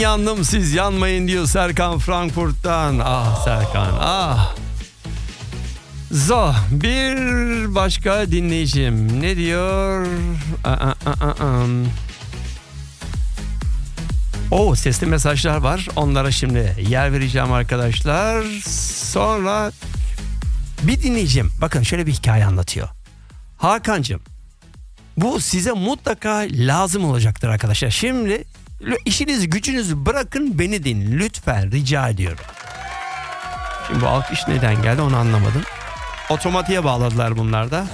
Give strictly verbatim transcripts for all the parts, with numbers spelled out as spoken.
Yandım siz yanmayın diyor Serkan Frankfurt'tan. Ah Serkan ah. Zo bir başka dinleyicim ne diyor? O sesli mesajlar var. Onlara şimdi yer vereceğim arkadaşlar. Sonra bir dinleyicim bakın şöyle bir hikaye anlatıyor. Hakan'cığım bu size mutlaka lazım olacaktır arkadaşlar. Şimdi işinizi gücünüzü bırakın beni dinleyin lütfen rica ediyorum. Şimdi bu alkış neden geldi onu anlamadım. Otomatiğe bağladılar bunlar da.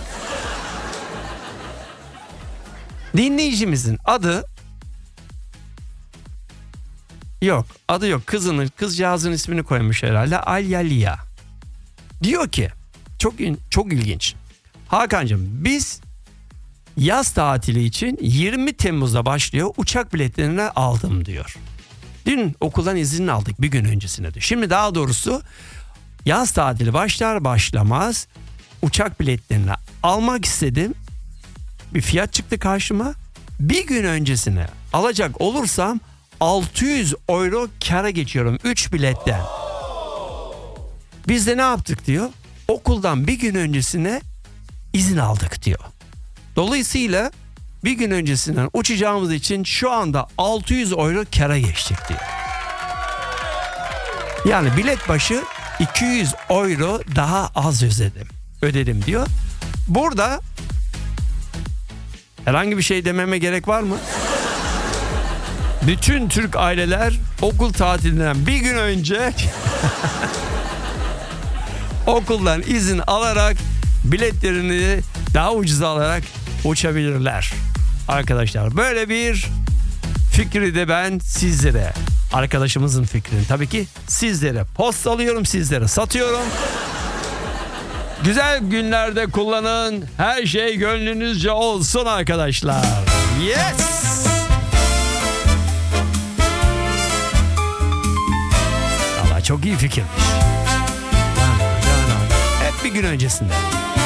Dinleyicimizin adı yok adı yok kızının kızcağızın ismini koymuş herhalde Alya Lia. Diyor ki çok çok ilginç. Hakan'cığım biz yaz tatili için yirmi Temmuz'da başlıyor uçak biletlerini aldım diyor. Dün okuldan izin aldık bir gün öncesine diyor. Şimdi daha doğrusu yaz tatili başlar başlamaz uçak biletlerini almak istedim. Bir fiyat çıktı karşıma. Bir gün öncesine alacak olursam altı yüz euro kâra geçiyorum üç biletten. Biz de ne yaptık diyor. Okuldan bir gün öncesine izin aldık diyor. Dolayısıyla bir gün öncesinden uçacağımız için şu anda altı yüz euro kâra geçtik diyor. Yani bilet başı iki yüz euro daha az ödedim. Ödedim diyor. Burada herhangi bir şey dememe gerek var mı? Bütün Türk aileler okul tatilinden bir gün önce okuldan izin alarak biletlerini daha ucuz alarak uçabilirler. Arkadaşlar böyle bir fikri de ben sizlere, arkadaşımızın fikrini tabii ki sizlere postalıyorum, sizlere satıyorum. Güzel günlerde kullanın. Her şey gönlünüzce olsun arkadaşlar. Yes! Valla çok iyi fikirmiş. Hep bir gün öncesinde.